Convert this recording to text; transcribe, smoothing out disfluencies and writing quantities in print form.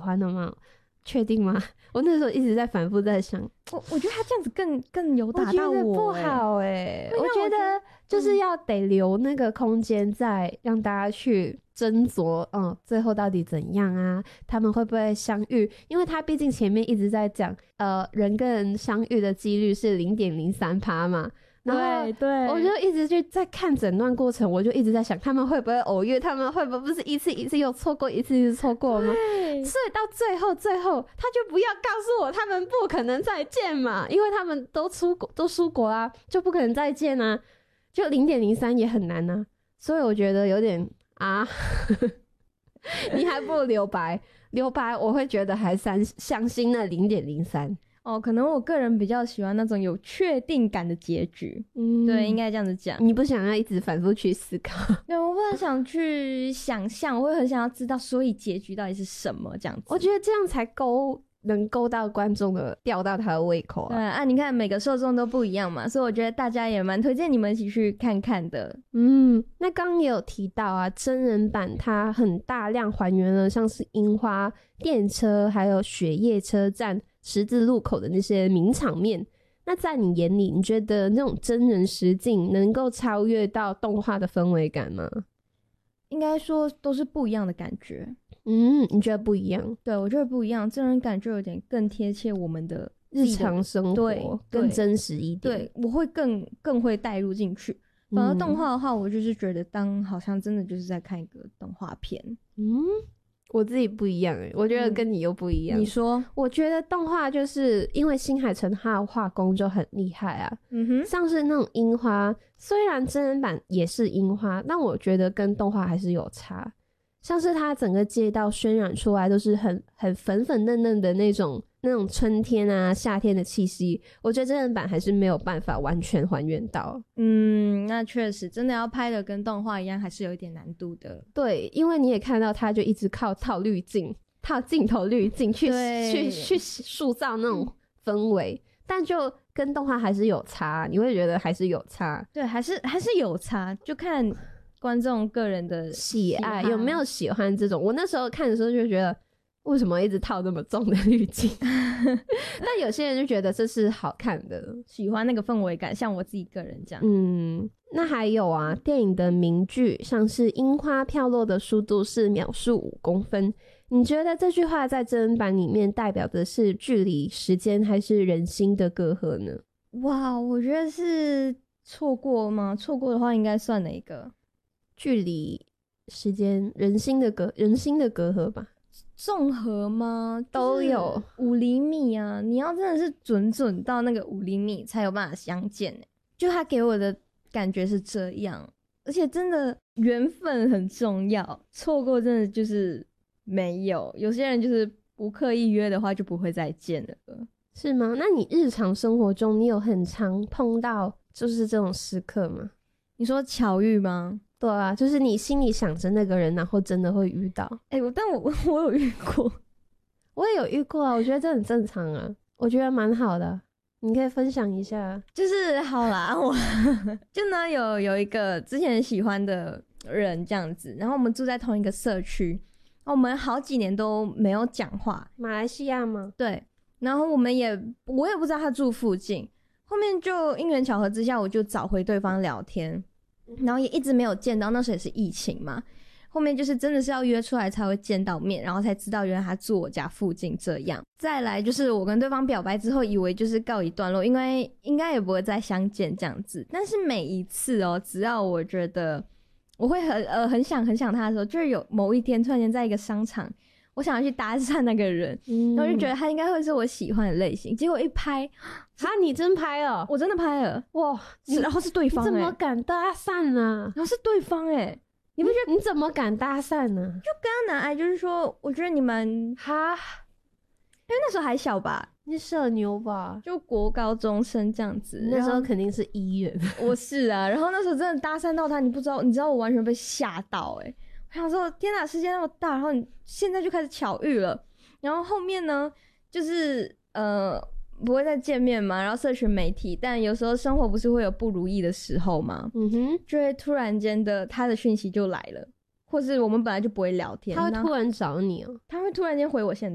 欢的吗？确定吗？我那时候一直在反复在想， 我觉得他这样子更有打到我觉得不欸好我觉得就是要得留那个空间在让大家去斟酌，最后到底怎样啊？他们会不会相遇？因为他毕竟前面一直在讲，人跟人相遇的几率是0.03%嘛。然后对， 我就一直就在看整段过程，我就一直在想他们会不会偶遇，他们会不是一次又错过，一次错过吗？所以到最后他就不要告诉我他们不可能再见嘛，因为他们都出国啊，就不可能再见啊，就0.03也很难啊，所以我觉得有点啊你还不如留白我会觉得还相信那0.03。 可能我个人比较喜欢那种有确定感的结局。对，应该这样子讲。 你不想要一直反复去思考？ 对，我不很想去想象，我会很想要知道，所以结局到底是什么这样子。 我觉得这样才能勾到观众的，吊到他的胃口啊。 对啊，你看每个受众都不一样嘛，所以我觉得大家也蛮推荐你们一起去看看的。 那刚刚也有提到啊，真人版它很大量还原了像是樱花、电车还有雪夜车站、十字路口的那些名场面。那在你眼里，你觉得那种真人实境能够超越到动画的氛围感吗？ 应该说都是不一样的感觉。 你觉得不一样？ 对，我觉得不一样，真人感就有点更贴切我们的日常生活，更真实一点。 对，我会更会带入进去。反而动画的话，我就是觉得好像真的就是在看一个动画片。 我自己不一样我觉得跟你又不一样。 你说？ 我觉得动画就是因为新海诚他的画工就很厉害啊。像是那种樱花，虽然真人版也是樱花，但我觉得跟动画还是有差。像是它整个街道渲染出来都是很粉粉嫩嫩的那种春天啊夏天的气息，我觉得真人版还是没有办法完全还原到。 那确实真的要拍的跟动画一样还是有一点难度的。 对，因为你也看到他就一直靠滤镜套镜头滤镜去塑造那种氛围，但就跟动画还是有差，你会觉得还是有差。 对，还是有差，就看观众个人的喜爱有没有喜欢这种。我那时候看的时候就觉得为什么一直套这么重的滤镜但有些人就觉得这是好看的， 喜欢那个氛围感，像我自己个人这样。 那还有啊，电影的名句像是樱花飘落的速度是秒速5公分，你觉得这句话在真人版里面代表的是距离、时间还是人心的隔阂呢？ 哇，我觉得是错过吗？错过的话应该算哪一个？ 距离、时间、人心的隔阂吧。 综合吗？ 都有。 5厘米啊，你要真的是准到那个5厘米才有办法相见就他给我的感觉是这样，而且真的缘分很重要，错过真的就是没有。有些人就是不刻意约的话就不会再见了。 是吗？那你日常生活中你有很常碰到就是这种时刻吗？ 你说巧遇吗？ 对啊，就是你心里想着那个人，然后真的会遇到。 但我有遇过， 我也有遇过啊，我觉得这很正常啊，我觉得蛮好的，你可以分享一下。 就是好啦，我就呢有一个之前喜欢的人这样子，然后我们住在同一个社区，我们好几年都没有讲话。 马来西亚吗？ 对，然后我也不知道他住附近，后面就因缘巧合之下，我就找回对方聊天。然后也一直没有见到，那时候也是疫情嘛，后面就是真的是要约出来才会见到面，然后才知道原来他住我家附近这样。再来就是我跟对方表白之后以为就是告一段落，因为应该也不会再相见这样子，但是每一次只要我觉得我会很想他的时候，就是有某一天突然间在一个商场，我想要去搭讪那个人，然后就觉得他应该会是我喜欢的类型，结果一拍你真拍了？ 我真的拍了，哇！然后是对方你怎么敢搭讪呢？ 然后是对方你不觉得你怎么敢搭讪呢？ 就跟他拿爱，就是说我觉得你们因为那时候还小吧， 你社牛吧， 就国高中生这样子， 那时候肯定是1元我是啊，然后那时候真的搭讪到他，你知道我完全被吓到我想说天哪，世界那么大，然后你现在就开始巧遇了，然后后面呢就是不会再见面嘛，然后社群媒体，但有时候生活不是会有不如意的时候嘛，就会突然间的他的讯息就来了，或是我们本来就不会聊天， 他会突然找你他会突然间回我现